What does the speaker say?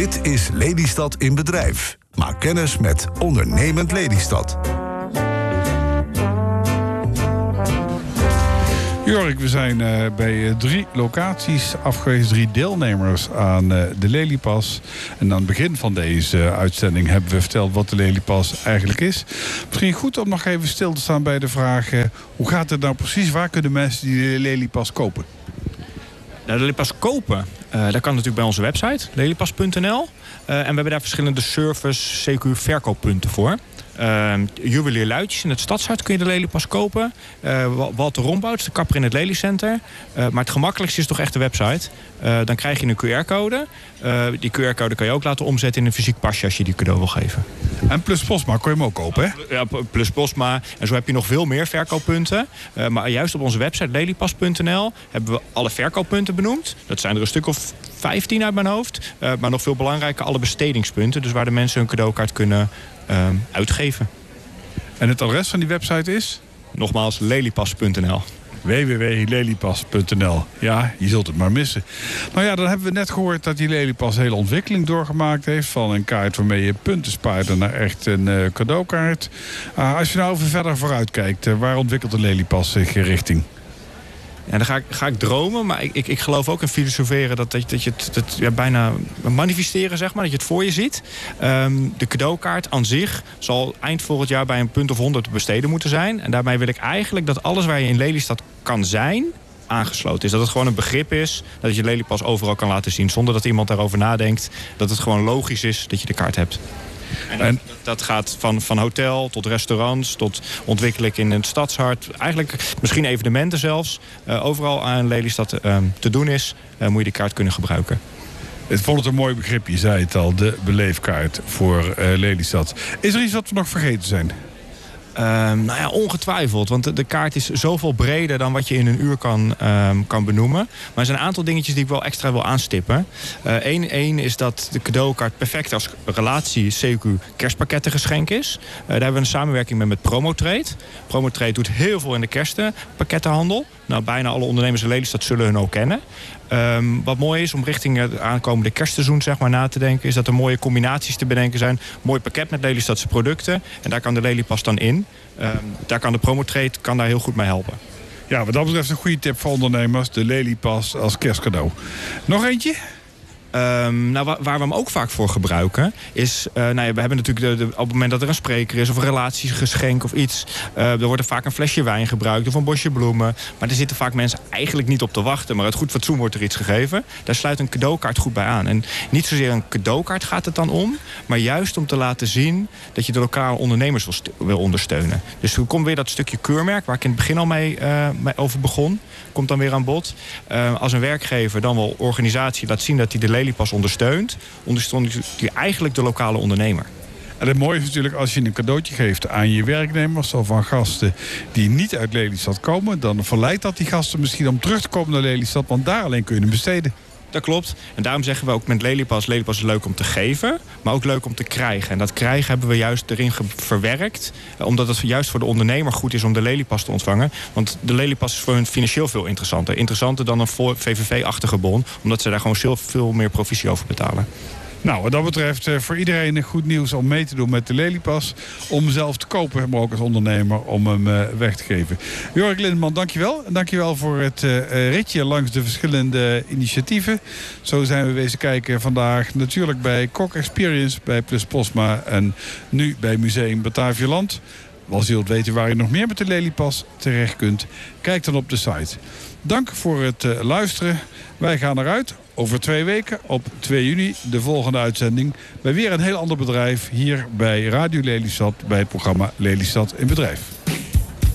Dit is Lelystad in bedrijf. Maak kennis met Ondernemend Lelystad. Jorik, we zijn bij 3 locaties afgewezen, 3 deelnemers aan de Lelypas. En aan het begin van deze uitzending hebben we verteld wat de Lelypas eigenlijk is. Misschien goed om nog even stil te staan bij de vraag, hoe gaat het nou precies? Waar kunnen mensen die de Lelypas kopen? De Lelypas kopen, dat kan natuurlijk bij onze website, lelypas.nl. En we hebben daar verschillende service, CQ verkooppunten voor. Juwelier Luitjes in het Stadshart kun je de Lelypas kopen. Walter Rombouts, de kapper in het Lelycenter. Maar het gemakkelijkste is toch echt de website. Dan krijg je een QR-code. Die QR-code kan je ook laten omzetten in een fysiek pasje als je die cadeau wil geven. En Plus Postma kon je hem ook kopen, hè? Ja, Plus Postma. En zo heb je nog veel meer verkooppunten. Maar juist op onze website lelypas.nl hebben we alle verkooppunten benoemd. Dat zijn er een stuk of 15 uit mijn hoofd. Maar nog veel belangrijker, alle bestedingspunten. Dus waar de mensen hun cadeaukaart kunnen uitgeven. En het adres van die website is? Nogmaals, lelypas.nl. www.lelypas.nl. Ja, je zult het maar missen. Nou ja, dan hebben we net gehoord dat die Lelypas een hele ontwikkeling doorgemaakt heeft. Van een kaart waarmee je punten spaart naar echt een cadeaukaart. Als je nou even verder vooruit kijkt, waar ontwikkelt de Lelypas zich richting? En dan ga ik dromen, maar ik geloof ook in filosoferen dat je het bijna manifesteren, zeg maar, dat je het voor je ziet. De cadeaukaart aan zich zal eind volgend jaar bij een punt of 100 te besteden moeten zijn. En daarmee wil ik eigenlijk dat alles waar je in Lelystad kan zijn, aangesloten is. Dat het gewoon een begrip is, dat je Lelypas overal kan laten zien, zonder dat iemand daarover nadenkt. Dat het gewoon logisch is dat je de kaart hebt. En dat gaat van hotel tot restaurants, tot ontwikkeling in het Stadshart. Eigenlijk misschien evenementen zelfs. Overal aan Lelystad te doen is, moet je die kaart kunnen gebruiken. Ik vond het een mooi begrip, je zei het al, de beleefkaart voor Lelystad. Is er iets wat we nog vergeten zijn? Nou ja, ongetwijfeld. Want de kaart is zoveel breder dan wat je in een uur kan benoemen. Maar er zijn een aantal dingetjes die ik wel extra wil aanstippen. Eén is dat de cadeaukaart perfect als relatie CQ kerstpakkettengeschenk is. Daar hebben we een samenwerking met Promotrade. Promotrade doet heel veel in de kerstpakkettenhandel. Nou, bijna alle ondernemers in Lelystad zullen hun ook kennen. Wat mooi is om richting het aankomende kerstseizoen, zeg maar, na te denken, is dat er mooie combinaties te bedenken zijn. Mooi pakket met Lelystadse producten. En daar kan de Lelypas dan in. Daar kan de Promotrade daar heel goed mee helpen. Ja, wat dat betreft een goede tip voor ondernemers. De Lelypas als kerstcadeau. Nog eentje? Waar we hem ook vaak voor gebruiken is, we hebben natuurlijk op het moment dat er een spreker is of een relatiegeschenk of iets, er wordt er vaak een flesje wijn gebruikt of een bosje bloemen. Maar er zitten vaak mensen eigenlijk niet op te wachten, maar uit goed fatsoen wordt er iets gegeven. Daar sluit een cadeaukaart goed bij aan. En niet zozeer een cadeaukaart gaat het dan om, maar juist om te laten zien dat je de lokale ondernemers wil ondersteunen. Dus er komt weer dat stukje keurmerk waar ik in het begin al mee over begon, komt dan weer aan bod. Als een werkgever dan wel organisatie laat zien dat hij de Lelypas ondersteunt hij eigenlijk de lokale ondernemer. En het mooie is natuurlijk als je een cadeautje geeft aan je werknemers of aan gasten die niet uit Lelystad komen, dan verleidt dat die gasten misschien om terug te komen naar Lelystad, want daar alleen kun je hem besteden. Dat klopt. En daarom zeggen we ook met Lelypas is leuk om te geven, maar ook leuk om te krijgen. En dat krijgen hebben we juist erin verwerkt, omdat het juist voor de ondernemer goed is om de Lelypas te ontvangen. Want de Lelypas is voor hun financieel veel interessanter. Interessanter dan een VVV-achtige bon, omdat ze daar gewoon veel meer provisie over betalen. Nou, wat dat betreft voor iedereen goed nieuws om mee te doen met de Lelypas. Om zelf te kopen, maar ook als ondernemer om hem weg te geven. Jorik Lindeman, dankjewel. En dankjewel voor het ritje langs de verschillende initiatieven. Zo zijn we wezen kijken vandaag natuurlijk bij Kok Experience, bij Plus Postma en nu bij Museum Batavialand. Als je wilt weten waar je nog meer met de Lelypas terecht kunt, kijk dan op de site. Dank voor het luisteren. Wij gaan eruit. Over 2 weken, op 2 juni, de volgende uitzending bij weer een heel ander bedrijf hier bij Radio Lelystad, bij het programma Lelystad in Bedrijf.